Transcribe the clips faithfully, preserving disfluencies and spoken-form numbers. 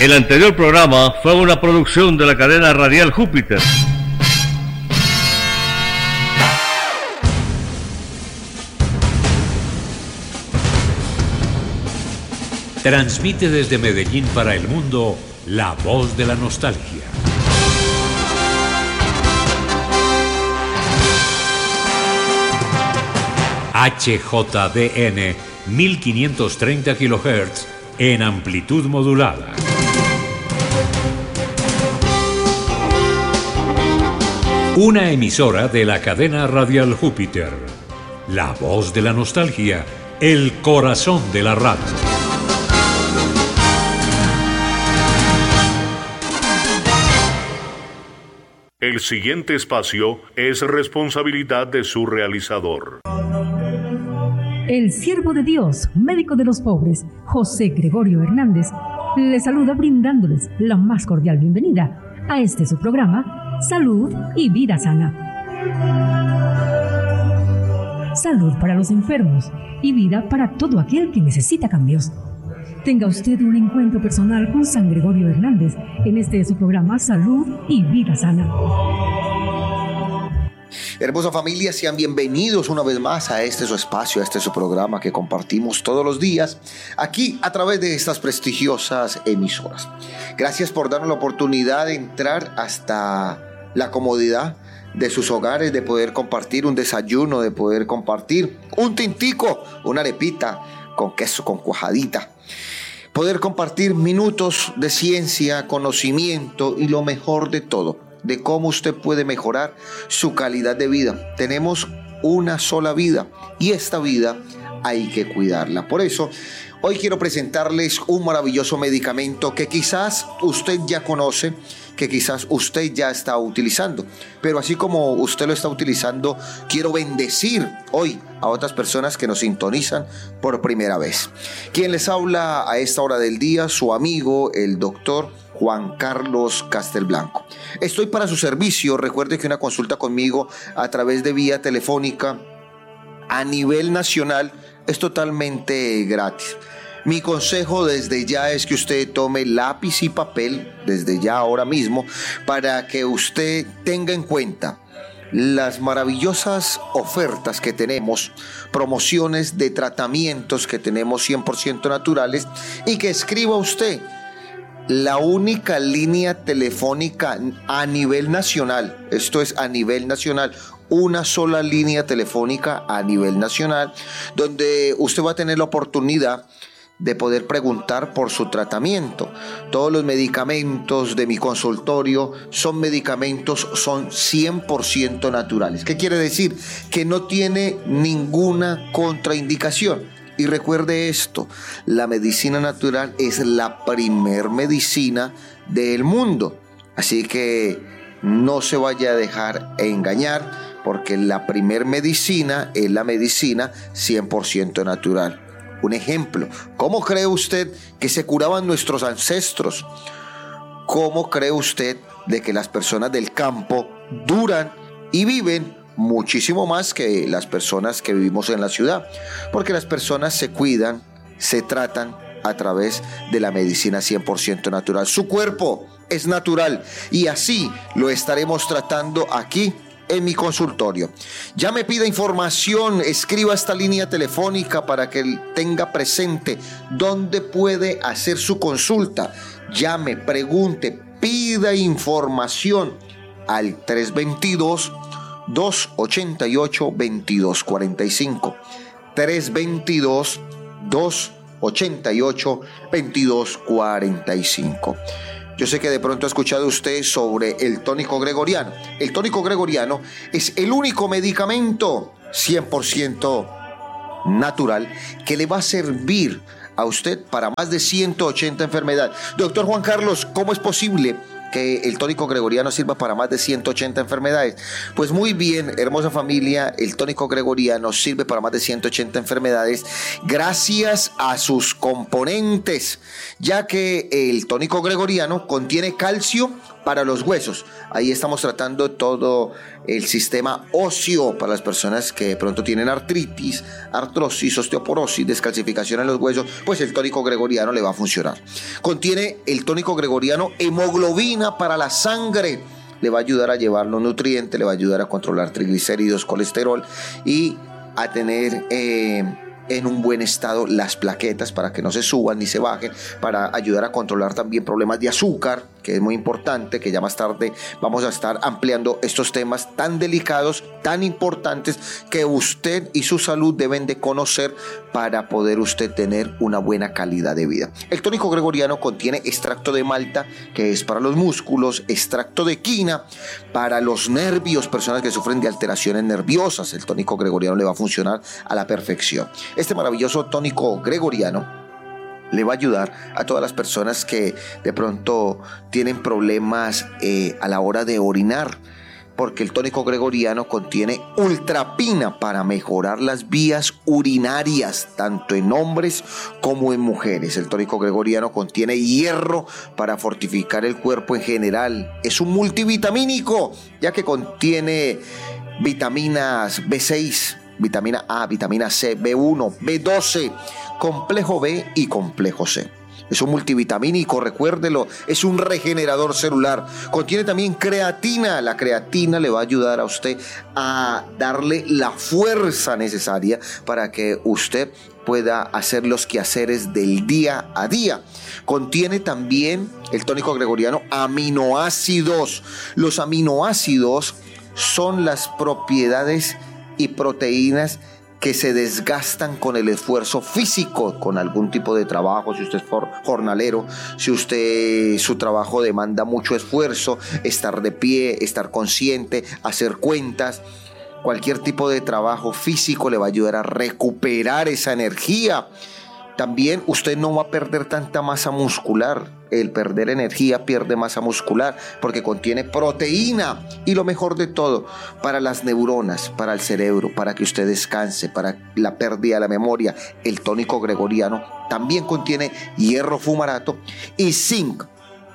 El anterior programa fue una producción de la cadena radial Júpiter. Transmite desde Medellín para el mundo la voz de la nostalgia. H J D N mil quinientos treinta kilohertz en amplitud modulada. Una emisora de la cadena radial Júpiter. La voz de la nostalgia, el corazón de la radio. El siguiente espacio es responsabilidad de su realizador. El siervo de Dios, médico de los pobres, José Gregorio Hernández, le saluda brindándoles la más cordial bienvenida a este su programa, Salud y Vida Sana. Salud para los enfermos y vida para todo aquel que necesita cambios. Tenga usted un encuentro personal con San Gregorio Hernández en este su programa Salud y Vida Sana. Hermosa familia, sean bienvenidos una vez más a este su espacio, a este su programa que compartimos todos los días aquí a través de estas prestigiosas emisoras. Gracias por darnos la oportunidad de entrar hasta la comodidad de sus hogares, de poder compartir un desayuno, de poder compartir un tintico, una arepita con queso, con cuajadita. Poder compartir minutos de ciencia, conocimiento y lo mejor de todo, de cómo usted puede mejorar su calidad de vida. Tenemos una sola vida y esta vida hay que cuidarla. Por eso, hoy quiero presentarles un maravilloso medicamento que quizás usted ya conoce, que quizás usted ya está utilizando. Pero así como usted lo está utilizando, quiero bendecir hoy a otras personas que nos sintonizan por primera vez. Quien les habla a esta hora del día, su amigo, el doctor Juan Carlos Castelblanco. Estoy para su servicio. Recuerde que una consulta conmigo a través de vía telefónica a nivel nacional es totalmente gratis. Mi consejo desde ya es que usted tome lápiz y papel desde ya ahora mismo para que usted tenga en cuenta las maravillosas ofertas que tenemos, promociones de tratamientos que tenemos cien por ciento naturales, y que escriba usted la única línea telefónica a nivel nacional. Esto es a nivel nacional. Una sola línea telefónica a nivel nacional, donde usted va a tener la oportunidad de poder preguntar por su tratamiento. Todos los medicamentos de mi consultorio son medicamentos, son cien por ciento naturales. ¿Qué quiere decir? Que no tiene ninguna contraindicación. Y recuerde esto, la medicina natural es la primer medicina del mundo. Así que no se vaya a dejar engañar, porque la primer medicina es la medicina cien por ciento natural. Un ejemplo, ¿cómo cree usted que se curaban nuestros ancestros? ¿Cómo cree usted de que las personas del campo duran y viven muchísimo más que las personas que vivimos en la ciudad? Porque las personas se cuidan, se tratan a través de la medicina cien por ciento natural. Su cuerpo es natural y así lo estaremos tratando aquí en mi consultorio. Ya me pida información, escriba esta línea telefónica para que tenga presente dónde puede hacer su consulta. Llame, pregunte, pida información al tres dos dos, dos ocho ocho, dos dos cuatro cinco. tres dos dos, dos ocho ocho, dos dos cuatro cinco. Yo sé que de pronto ha escuchado usted sobre el tónico gregoriano. El tónico gregoriano es el único medicamento cien por ciento natural que le va a servir a usted para más de ciento ochenta enfermedades. Doctor Juan Carlos, ¿cómo es posible que el tónico gregoriano sirva para más de ciento ochenta enfermedades? Pues muy bien, hermosa familia, el tónico gregoriano sirve para más de ciento ochenta enfermedades gracias a sus componentes, ya que el tónico gregoriano contiene calcio, para los huesos. Ahí estamos tratando todo el sistema óseo para las personas que de pronto tienen artritis, artrosis, osteoporosis, descalcificación en los huesos, pues el tónico gregoriano le va a funcionar. Contiene el tónico gregoriano hemoglobina para la sangre. Le va a ayudar a llevar los nutrientes, le va a ayudar a controlar triglicéridos, colesterol y a tener eh, en un buen estado las plaquetas para que no se suban ni se bajen, para ayudar a controlar también problemas de azúcar, que es muy importante, que ya más tarde vamos a estar ampliando estos temas tan delicados, tan importantes, que usted y su salud deben de conocer para poder usted tener una buena calidad de vida. El tónico gregoriano contiene extracto de malta, que es para los músculos, extracto de quina para los nervios, personas que sufren de alteraciones nerviosas. El tónico gregoriano le va a funcionar a la perfección. Este maravilloso tónico gregoriano le va a ayudar a todas las personas que de pronto tienen problemas eh, a la hora de orinar, porque el tónico gregoriano contiene ultrapina para mejorar las vías urinarias, tanto en hombres como en mujeres. El tónico gregoriano contiene hierro para fortificar el cuerpo en general. Es un multivitamínico, ya que contiene vitaminas B seis, vitamina A, vitamina C, B uno, B doce, complejo B y complejo C. Es un multivitamínico, recuérdelo, es un regenerador celular. Contiene también creatina. La creatina le va a ayudar a usted a darle la fuerza necesaria para que usted pueda hacer los quehaceres del día a día. Contiene también el tónico gregoriano aminoácidos. Los aminoácidos son las propiedades y proteínas que se desgastan con el esfuerzo físico, con algún tipo de trabajo, si usted es jornalero, si usted, su trabajo demanda mucho esfuerzo, estar de pie, estar consciente, hacer cuentas, cualquier tipo de trabajo físico le va a ayudar a recuperar esa energía. También usted no va a perder tanta masa muscular. El perder energía pierde masa muscular porque contiene proteína. Y lo mejor de todo, para las neuronas, para el cerebro, para que usted descanse, para la pérdida de la memoria, el tónico gregoriano también contiene hierro fumarato y zinc.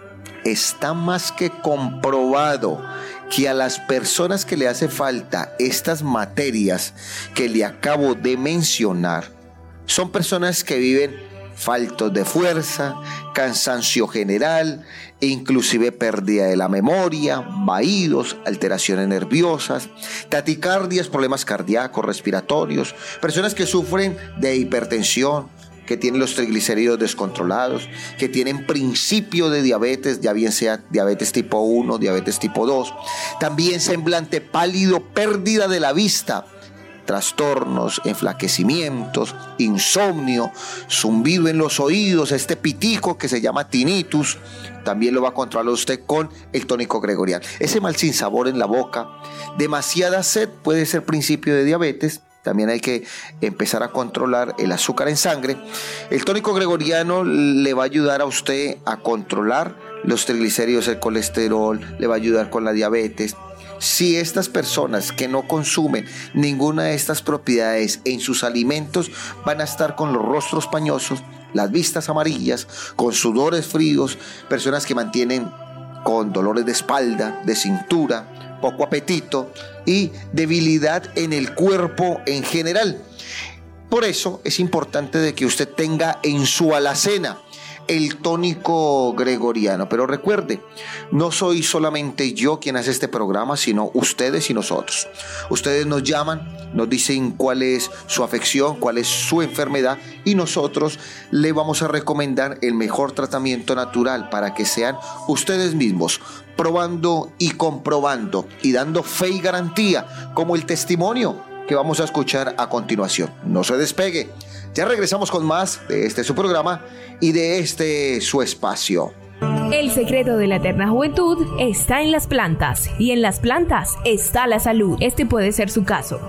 Está más que comprobado que a las personas que le hace falta estas materias que le acabo de mencionar, son personas que viven faltos de fuerza, cansancio general, e inclusive pérdida de la memoria, vaídos, alteraciones nerviosas, taticardias, problemas cardíacos, respiratorios, personas que sufren de hipertensión, que tienen los triglicéridos descontrolados, que tienen principio de diabetes, ya bien sea diabetes tipo uno, diabetes tipo dos, también semblante pálido, pérdida de la vista, trastornos, enflaquecimientos, insomnio, zumbido en los oídos, este pitico que se llama tinnitus, también lo va a controlar usted con el tónico gregoriano. Ese mal sinsabor en la boca, demasiada sed puede ser principio de diabetes. También hay que empezar a controlar el azúcar en sangre. El tónico gregoriano le va a ayudar a usted a controlar los triglicéridos, el colesterol, le va a ayudar con la diabetes. Si estas personas que no consumen ninguna de estas propiedades en sus alimentos van a estar con los rostros pañosos, las vistas amarillas, con sudores fríos, personas que mantienen con dolores de espalda, de cintura, poco apetito y debilidad en el cuerpo en general. Por eso es importante de que usted tenga en su alacena el tónico gregoriano. Pero recuerde, no soy solamente yo quien hace este programa, sino ustedes y nosotros. Ustedes nos llaman, nos dicen cuál es su afección, cuál es su enfermedad, y nosotros le vamos a recomendar el mejor tratamiento natural para que sean ustedes mismos probando y comprobando y dando fe y garantía, como el testimonio que vamos a escuchar a continuación. No se despegue. Ya regresamos con más de este su programa y de este su espacio. El secreto de la eterna juventud está en las plantas, y en las plantas está la salud. Este puede ser su caso.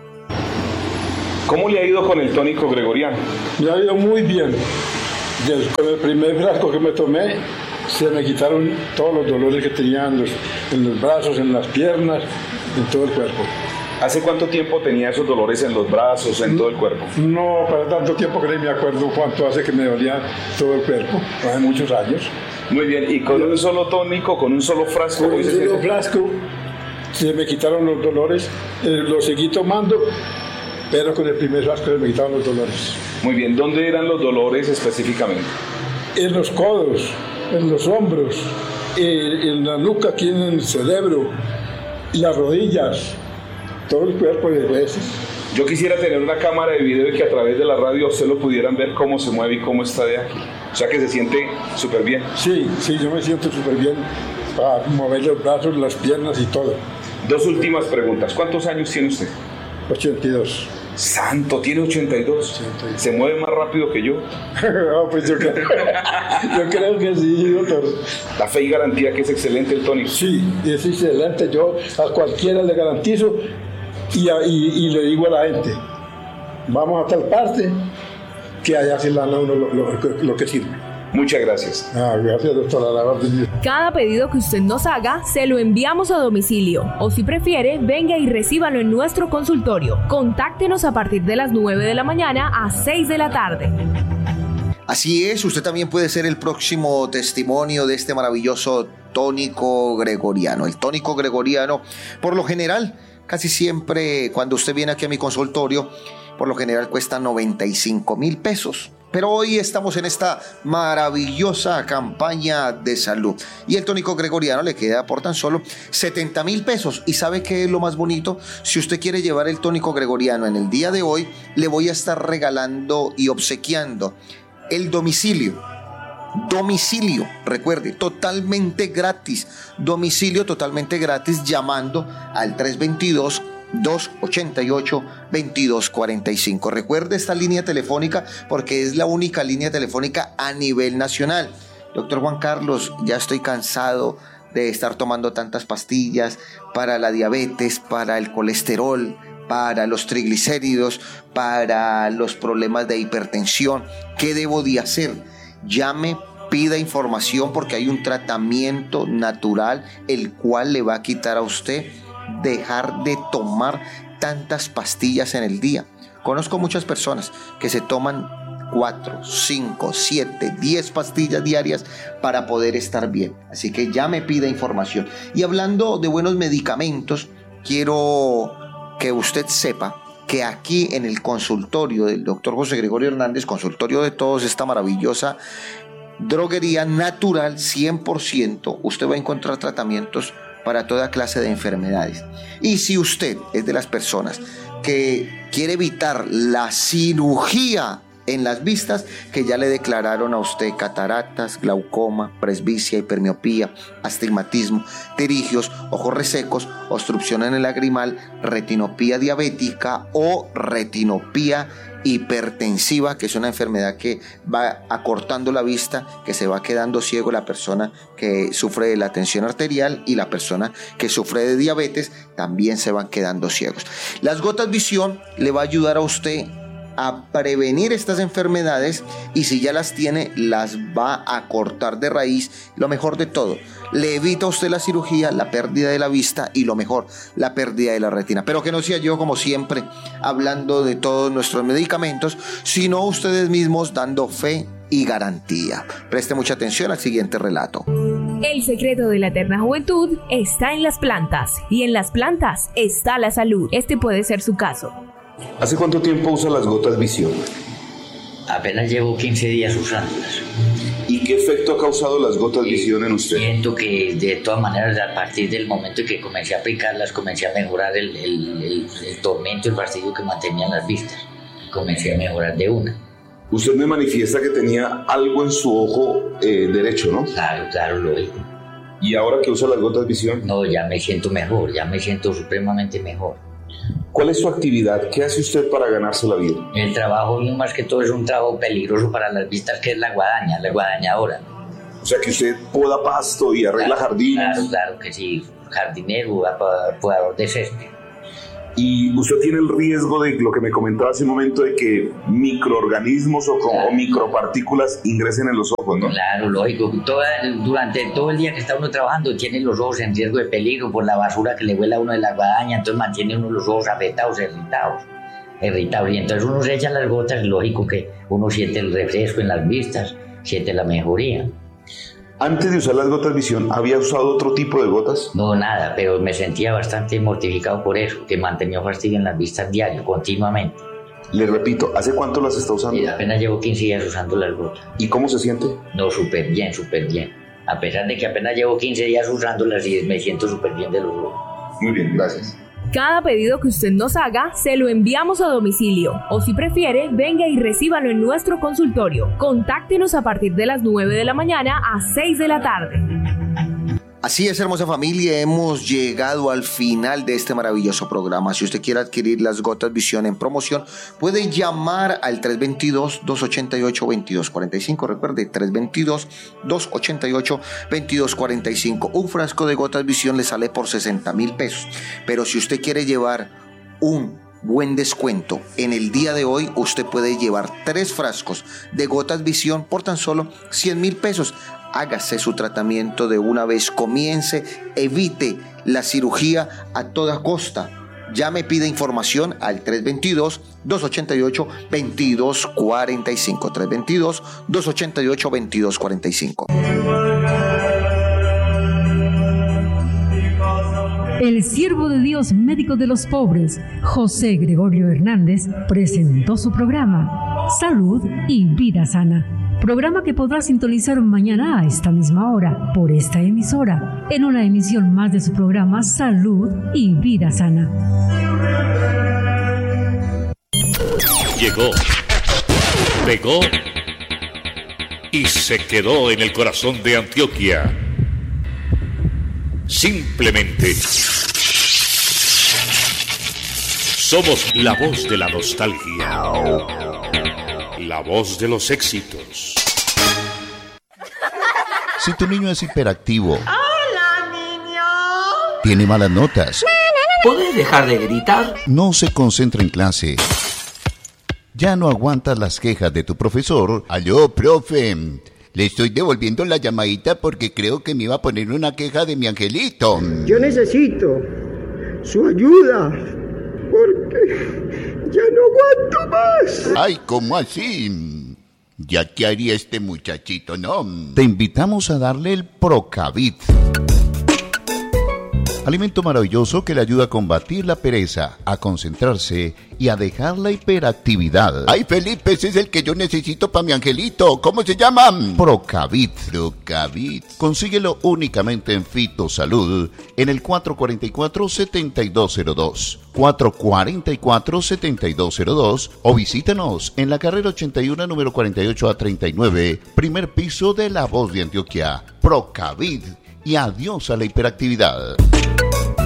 ¿Cómo le ha ido con el tónico gregoriano? Me ha ido muy bien. Desde, con el primer frasco que me tomé, se me quitaron todos los dolores que tenía en los, en los brazos, en las piernas, en todo el cuerpo. ¿Hace cuánto tiempo tenía esos dolores en los brazos, en todo el cuerpo? No, para tanto tiempo que ni me acuerdo cuánto hace que me dolía todo el cuerpo. Hace muchos años. Muy bien, y con un solo tónico, con un solo frasco. Con un solo frasco se me quitaron los dolores, eh, lo seguí tomando, pero con el primer frasco se me quitaron los dolores. Muy bien, ¿dónde eran los dolores específicamente? En los codos, en los hombros, eh, en la nuca, aquí en el cerebro, las rodillas, todo el cuerpo de veces. Yo quisiera tener una cámara de video y que a través de la radio usted lo pudieran ver cómo se mueve y cómo está de ágil. O sea que se siente súper bien. Sí, sí, yo me siento súper bien para mover los brazos, las piernas y todo. Dos últimas preguntas. ¿Cuántos años tiene usted? ochenta y dos. Santo, tiene ochenta y dos. ochenta y dos. ¿Se mueve más rápido que yo? No, pues yo creo, yo creo que sí, doctor. La fe y garantía que es excelente el tónico. Sí, es excelente. Yo a cualquiera le garantizo y, a, y, y le digo a la gente, vamos a tal parte que allá se le dan a uno lo, lo, lo que sirve. Muchas gracias. Ah, gracias, doctora. Cada pedido que usted nos haga, se lo enviamos a domicilio. O si prefiere, venga y recíbalo en nuestro consultorio. Contáctenos a partir de las nueve de la mañana a seis de la tarde. Así es, usted también puede ser el próximo testimonio de este maravilloso tónico gregoriano. El tónico gregoriano, por lo general, casi siempre cuando usted viene aquí a mi consultorio, por lo general cuesta noventa y cinco mil pesos. Pero hoy estamos en esta maravillosa campaña de salud. Y el tónico gregoriano le queda por tan solo setenta mil pesos. ¿Y sabe qué es lo más bonito? Si usted quiere llevar el tónico gregoriano en el día de hoy, le voy a estar regalando y obsequiando el domicilio. Domicilio, recuerde, totalmente gratis. Domicilio totalmente gratis llamando al tres dos dos, dos ocho ocho, dos dos cuatro cinco. Recuerde esta línea telefónica porque es la única línea telefónica a nivel nacional. Doctor Juan Carlos, ya estoy cansado de estar tomando tantas pastillas para la diabetes, para el colesterol, para los triglicéridos, para los problemas de hipertensión. ¿Qué debo de hacer? Llame, pida información porque hay un tratamiento natural el cual le va a quitar a usted dejar de tomar tantas pastillas en el día. Conozco muchas personas que se toman cuatro, cinco, siete, diez pastillas diarias para poder estar bien. Así que ya me pida información. Y hablando de buenos medicamentos, quiero que usted sepa que aquí en el consultorio del doctor José Gregorio Hernández, consultorio de todos, esta maravillosa droguería natural cien por ciento, usted va a encontrar tratamientos para toda clase de enfermedades. Y si usted es de las personas que quiere evitar la cirugía en las vistas, que ya le declararon a usted cataratas, glaucoma, presbicia, hipermiopía, astigmatismo, pterigios, ojos resecos, obstrucción en el lagrimal, retinopía diabética o retinopía hipertensiva, que es una enfermedad que va acortando la vista, que se va quedando ciego la persona que sufre de la tensión arterial y la persona que sufre de diabetes también se van quedando ciegos. Las gotas visión le va a ayudar a usted a prevenir estas enfermedades y si ya las tiene, las va a cortar de raíz. Lo mejor de todo, le evita a usted la cirugía, la pérdida de la vista y lo mejor, la pérdida de la retina. Pero que no sea yo, como siempre, hablando de todos nuestros medicamentos, sino ustedes mismos dando fe y garantía. Preste mucha atención al siguiente relato. El secreto de la eterna juventud está en las plantas y en las plantas está la salud. Este puede ser su caso. ¿Hace cuánto tiempo usa las gotas visión? Apenas llevo quince días usándolas. ¿Y qué efecto ha causado las gotas eh, visión en usted? Siento que de todas maneras a partir del momento en que comencé a aplicarlas comencé a mejorar el, el, el, el tormento, el fastidio que mantenían las vistas. Comencé a mejorar de una. Usted me manifiesta que tenía algo en su ojo eh, derecho, ¿no? Claro, claro, lógico. ¿Y ahora que usa las gotas visión? No, ya me siento mejor, ya me siento supremamente mejor. ¿Cuál es su actividad? ¿Qué hace usted para ganarse la vida? El trabajo mío más que todo es un trabajo peligroso para las vistas, que es la guadaña, la guadañadora. O sea, que usted poda pasto y arregla claro, jardines. Claro, claro que sí, jardinero, podador de césped. Y usted tiene el riesgo de lo que me comentaba hace un momento, de que microorganismos o, claro. o micropartículas ingresen en los ojos, ¿no? Claro, lógico. Toda, durante todo el día que está uno trabajando tiene los ojos en riesgo de peligro por la basura que le vuela a uno de la guadaña, entonces mantiene uno los ojos afectados, irritados, irritados. Y entonces uno se echa las gotas, lógico que uno siente el refresco en las vistas, siente la mejoría. Antes de usar las gotas Visión, ¿había usado otro tipo de gotas? No, nada, pero me sentía bastante mortificado por eso, que mantenía fastidio en las vistas diario, continuamente. Le repito, ¿hace cuánto las está usando? Y apenas llevo quince días usando las gotas. ¿Y cómo se siente? No, súper bien, súper bien. A pesar de que apenas llevo quince días usándolas y me siento súper bien de los ojos. Muy bien, gracias. Cada pedido que usted nos haga, se lo enviamos a domicilio. O si prefiere, venga y recíbalo en nuestro consultorio. Contáctenos a partir de las nueve de la mañana a seis de la tarde. Así es, hermosa familia, hemos llegado al final de este maravilloso programa. Si usted quiere adquirir las gotas Visión en promoción, puede llamar al tres dos dos, dos ocho ocho, dos dos cuatro cinco. Recuerde, tres dos dos, dos ocho ocho, dos dos cuatro cinco. Un frasco de gotas Visión le sale por sesenta mil pesos. Pero si usted quiere llevar un buen descuento en el día de hoy, usted puede llevar tres frascos de gotas Visión por tan solo cien mil pesos. Hágase su tratamiento de una vez, comience, evite la cirugía a toda costa. Llame, pida información al tres dos dos, dos ocho ocho, dos dos cuatro cinco. tres dos dos, dos ocho ocho, dos dos cuatro cinco. El siervo de Dios, médico de los pobres, José Gregorio Hernández, presentó su programa Salud y Vida Sana. Programa que podrá sintonizar mañana a esta misma hora por esta emisora, en una emisión más de su programa Salud y Vida Sana. Llegó, pegó y se quedó en el corazón de Antioquia. Simplemente somos la voz de la nostalgia, la voz de los éxitos. Si tu niño es hiperactivo, ¡Hola, niño! tiene malas notas, ¿puedes dejar de gritar? no se concentra en clase, ya no aguantas las quejas de tu profesor. Aló, profe, le estoy devolviendo la llamadita porque creo que me iba a poner una queja de mi angelito. Yo necesito su ayuda porque ya no aguanto más. Ay, ¿cómo así? ¿Ya qué haría este muchachito, no? Te invitamos a darle el Procavid. Alimento maravilloso que le ayuda a combatir la pereza, a concentrarse y a dejar la hiperactividad. Ay, Felipe, ese es el que yo necesito para mi angelito. ¿Cómo se llama? Procavid. Procavid. Consíguelo únicamente en Fitosalud, en el cuatro cuatro cuatro, siete dos cero dos. cuatro cuatro cuatro, siete dos cero dos o visítanos en la carrera ochenta y uno, número cuarenta y ocho a treinta y nueve, primer piso de La Voz de Antioquia. Procavid y adiós a la hiperactividad.